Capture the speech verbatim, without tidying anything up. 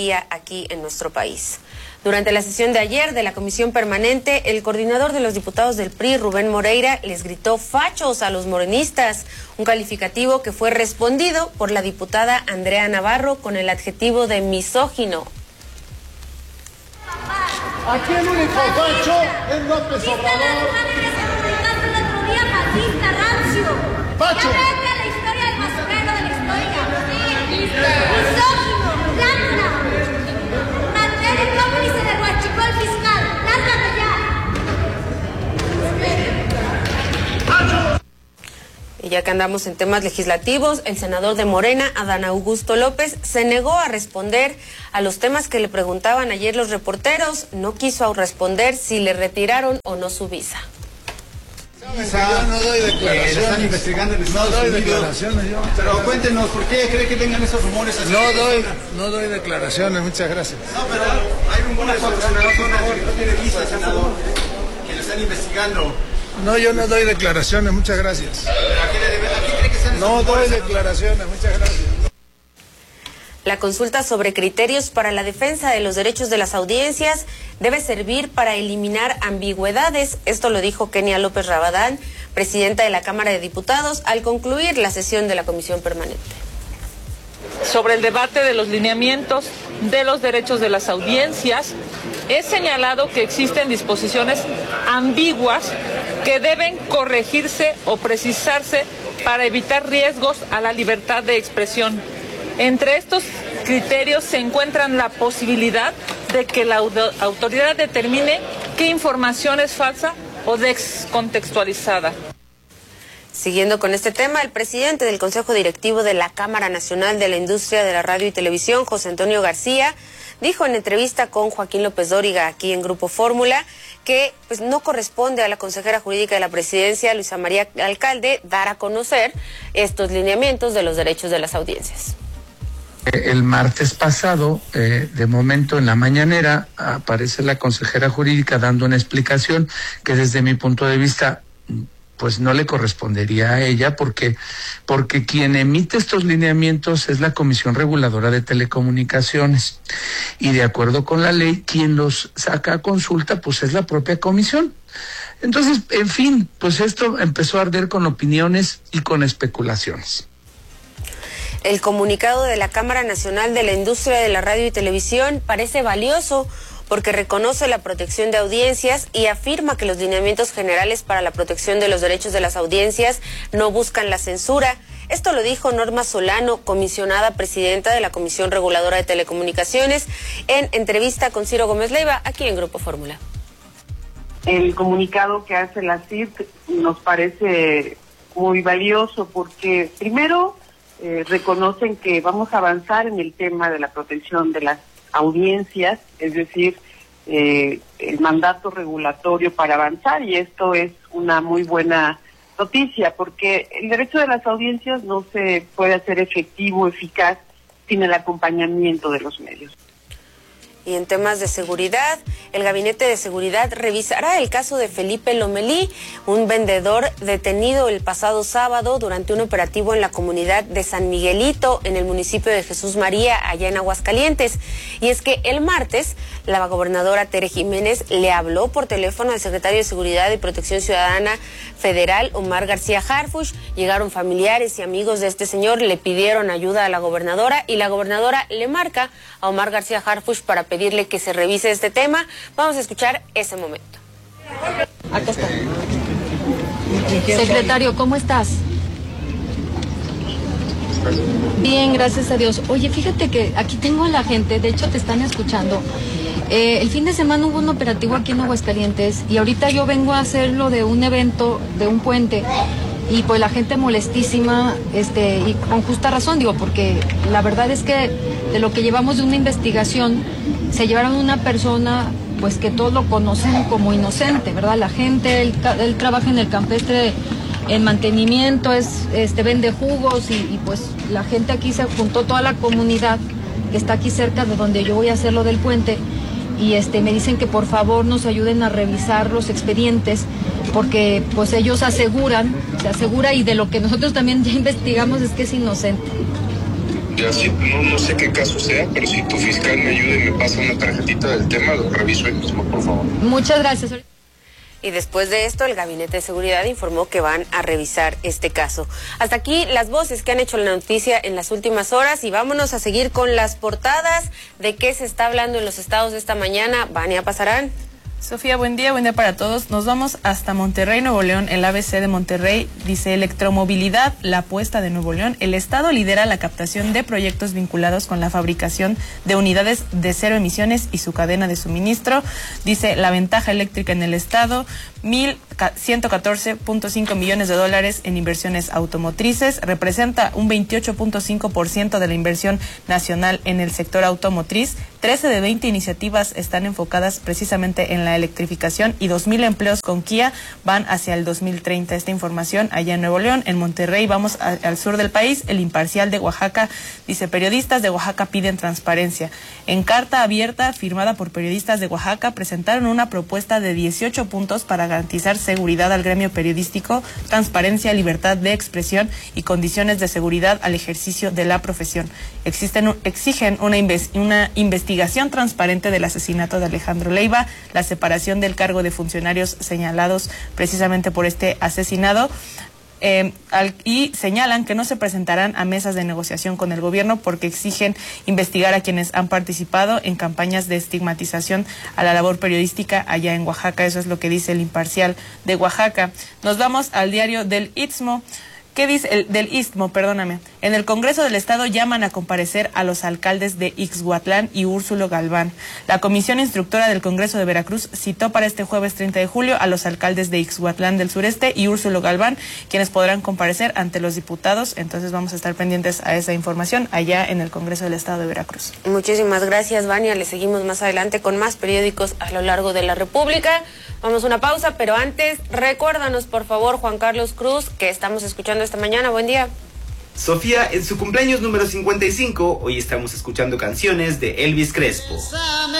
sequía aquí en nuestro país. Durante la sesión de ayer de la Comisión Permanente, el coordinador de los diputados del P R I, Rubén Moreira, les gritó fachos a los morenistas, un calificativo que fue respondido por la diputada Andrea Navarro con el adjetivo de misógino. Aquí el único facho es López Obrador. ¡Facho! la historia del basurero de la historia. Misógino, planta, mantener el cómplice del huachicol fiscal. ¡Lárgate ya! Y ya que andamos en temas legislativos, el senador de Morena, Adán Augusto López, se negó a responder a los temas que le preguntaban ayer los reporteros. No quiso responder si le retiraron o no su visa. Yo no doy declaraciones. Eh, están investigando en Estados no doy Unidos. declaraciones yo. Pero cuéntenos, ¿por qué cree que vengan esos rumores así? No doy, no doy declaraciones, muchas gracias. No, pero hay rumores contra una persona que no tiene visa, senador, que lo están investigando. No, yo no doy declaraciones, muchas gracias. ¿A qué, le debe, a qué cree que sean esos No doy rumores, declaraciones, muchas gracias. La consulta sobre criterios para la defensa de los derechos de las audiencias debe servir para eliminar ambigüedades. Esto lo dijo Kenia López Rabadán, presidenta de la Cámara de Diputados, al concluir la sesión de la Comisión Permanente. Sobre el debate de los lineamientos de los derechos de las audiencias, he señalado que existen disposiciones ambiguas que deben corregirse o precisarse para evitar riesgos a la libertad de expresión. Entre estos criterios se encuentran la posibilidad de que la autoridad determine qué información es falsa o descontextualizada. Siguiendo con este tema, el presidente del Consejo Directivo de la Cámara Nacional de la Industria de la Radio y Televisión, José Antonio García, dijo en entrevista con Joaquín López Dóriga aquí en Grupo Fórmula que pues, no corresponde a la consejera jurídica de la presidencia, Luisa María Alcalde, dar a conocer estos lineamientos de los derechos de las audiencias. El martes pasado, eh, de momento en la mañanera, aparece la consejera jurídica dando una explicación que desde mi punto de vista pues no le correspondería a ella porque porque quien emite estos lineamientos es la Comisión Reguladora de Telecomunicaciones y de acuerdo con la ley quien los saca a consulta pues es la propia comisión. Entonces, en fin, pues esto empezó a arder con opiniones y con especulaciones. El comunicado de la Cámara Nacional de la Industria de la Radio y Televisión parece valioso porque reconoce la protección de audiencias y afirma que los lineamientos generales para la protección de los derechos de las audiencias no buscan la censura. Esto lo dijo Norma Solano, comisionada presidenta de la Comisión Reguladora de Telecomunicaciones, en entrevista con Ciro Gómez Leiva, aquí en Grupo Fórmula. El comunicado que hace la C I R nos parece muy valioso porque, primero, Eh, reconocen que vamos a avanzar en el tema de la protección de las audiencias, es decir, eh, el mandato regulatorio para avanzar, y esto es una muy buena noticia, porque el derecho de las audiencias no se puede hacer efectivo, eficaz, sin el acompañamiento de los medios. Y en temas de seguridad, el Gabinete de Seguridad revisará el caso de Felipe Lomelí, un vendedor detenido el pasado sábado durante un operativo en la comunidad de San Miguelito, en el municipio de Jesús María, allá en Aguascalientes. Y es que el martes, la gobernadora Tere Jiménez le habló por teléfono al secretario de Seguridad y Protección Ciudadana Federal, Omar García Harfuch. Llegaron familiares y amigos de este señor, le pidieron ayuda a la gobernadora y la gobernadora le marca a Omar García Harfuch para pedirle que se revise este tema. Vamos a escuchar ese momento. Acá está. Secretario, ¿cómo estás? Bien, gracias a Dios. Oye, fíjate que aquí tengo a la gente, de hecho te están escuchando. Eh, el fin de semana hubo un operativo aquí en Aguascalientes y ahorita yo vengo a hacerlo de un evento, de un puente. Y pues la gente molestísima, este, y con justa razón, digo, porque la verdad es que de lo que llevamos de una investigación, se llevaron una persona, pues que todos lo conocen como inocente, ¿verdad? La gente, él, él trabaja en el campestre en mantenimiento, es, este, vende jugos y, y pues la gente aquí se juntó, toda la comunidad que está aquí cerca de donde yo voy a hacer lo del puente, y este, me dicen que por favor nos ayuden a revisar los expedientes, porque pues ellos aseguran, se asegura, y de lo que nosotros también ya investigamos es que es inocente. Ya sí, no, no sé qué caso sea, pero si tu fiscal me ayuda y me pasa una tarjetita del tema, lo reviso ahí mismo, por favor. Muchas gracias. Y después de esto, el Gabinete de Seguridad informó que van a revisar este caso. Hasta aquí las voces que han hecho la noticia en las últimas horas y vámonos a seguir con las portadas de qué se está hablando en los estados de esta mañana. Vania Pasarán. Sofía, buen día, buen día para todos. Nos vamos hasta Monterrey, Nuevo León. El A B C de Monterrey dice: electromovilidad, la apuesta de Nuevo León. El Estado lidera la captación de proyectos vinculados con la fabricación de unidades de cero emisiones y su cadena de suministro. Dice: la ventaja eléctrica en el Estado, mil ciento catorce punto cinco millones de dólares en inversiones automotrices. Representa un veintiocho punto cinco por ciento de la inversión nacional en el sector automotriz. trece de veinte iniciativas están enfocadas precisamente en la electrificación y dos mil empleos con Kia van hacia el dos mil treinta. Esta información allá en Nuevo León. En Monterrey, vamos a, al sur del país. El Imparcial de Oaxaca dice: periodistas de Oaxaca piden transparencia. En carta abierta firmada por periodistas de Oaxaca, presentaron una propuesta de dieciocho puntos para garantizar seguridad al gremio periodístico, transparencia, libertad de expresión y condiciones de seguridad al ejercicio de la profesión. Existen, exigen una, inves, una investigación transparente del asesinato de Alejandro Leiva, la separación del cargo de funcionarios señalados precisamente por este asesinado. Eh, al, y señalan que no se presentarán a mesas de negociación con el gobierno porque exigen investigar a quienes han participado en campañas de estigmatización a la labor periodística allá en Oaxaca. Eso es lo que dice el Imparcial de Oaxaca. Nos vamos al diario del Istmo. ¿Qué dice el del Istmo? Perdóname. En el Congreso del Estado llaman a comparecer a los alcaldes de Ixhuatlán y Úrsulo Galván. La Comisión Instructora del Congreso de Veracruz citó para este jueves treinta de julio a los alcaldes de Ixhuatlán del Sureste y Úrsulo Galván, quienes podrán comparecer ante los diputados. Entonces vamos a estar pendientes a esa información allá en el Congreso del Estado de Veracruz. Muchísimas gracias, Vania. Le seguimos más adelante con más periódicos a lo largo de la República. Vamos a una pausa, pero antes, recuérdanos, por favor, Juan Carlos Cruz, que estamos escuchando esta mañana. Buen día. Sofía, en su cumpleaños número cincuenta y cinco, hoy estamos escuchando canciones de Elvis Crespo.